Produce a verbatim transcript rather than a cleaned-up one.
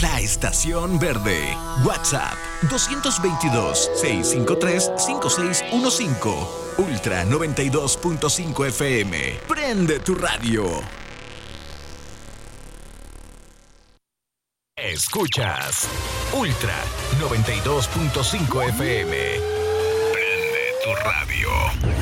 La Estación Verde. WhatsApp dos dos dos, seis cinco tres, cinco seis uno cinco. Ultra noventa y dos punto cinco F M. Prende tu radio. Escuchas Ultra noventa y dos punto cinco F M. Prende tu radio.